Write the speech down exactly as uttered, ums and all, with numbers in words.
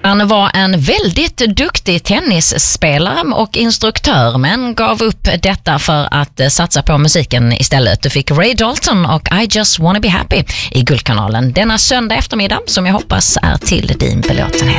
Han var en väldigt duktig tennisspelare och instruktör, men gav upp detta för att satsa på musiken istället. Du fick Ray Dalton och I Just Wanna Be Happy i Guldkanalen denna söndag eftermiddag, som jag hoppas är till din belåtenhet.